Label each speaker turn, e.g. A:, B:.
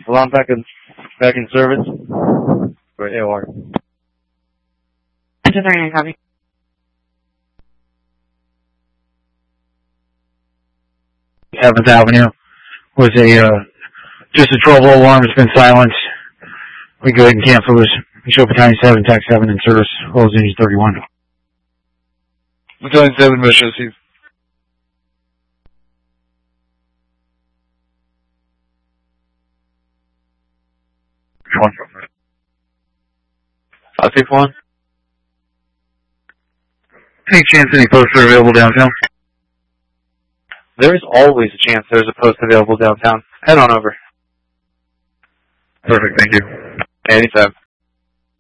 A: Alarm back in service for AOR.
B: Engine 39, copy.
C: Seventh Avenue was just a trouble alarm has been silenced. We go ahead and cancel this. Show Battalion 7, TAC 7 in service. Close engine 31.
D: Battalion 7, mission received.
A: I'll take one.
C: Any chance any posts are available downtown?
A: There is always a chance there's a post available downtown. Head on over.
C: Perfect, thank you.
A: Anytime.